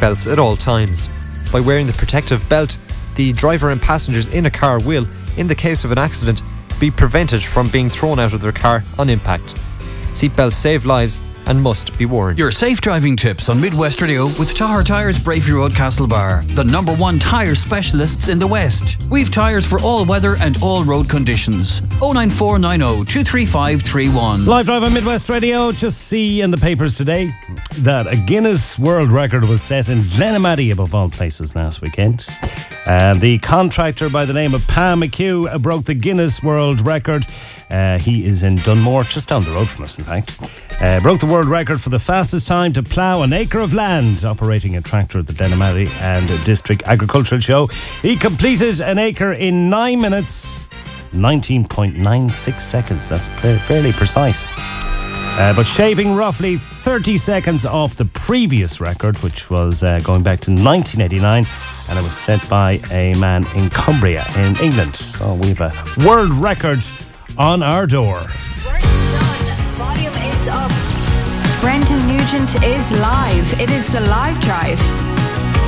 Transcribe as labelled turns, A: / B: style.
A: seatbelts at all times. By wearing the protective belt, the driver and passengers in a car will, in the case of an accident, be prevented from being thrown out of their car on impact. Seatbelts save lives and must be worn.
B: Your safe driving tips on Midwest Radio with Tahar Tyres, Bravery Road, Castlebar, the #1 tyre specialists in the West. We've tyres for all weather and all road conditions. 09490 235 31.
C: Live drive on Midwest Radio. Just see in the papers today that a Guinness World Record was set in Glenamaddy, above all places, last weekend. The contractor by the name of Pam McHugh broke the Guinness World Record. He is in Dunmore, just down the road from us, in fact. Broke the world record for the fastest time to plough an acre of land, operating a tractor at the Glenamaddy and District Agricultural Show. He completed an acre in 9 minutes, 19.96 seconds. That's fairly precise. But shaving roughly 30 seconds off the previous record, which was going back to 1989, and it was set by a man in Cumbria in England. So we have a world record on our door.
D: Work's done. Volume is up. Brendan Nugent is live. It is the Live Drive.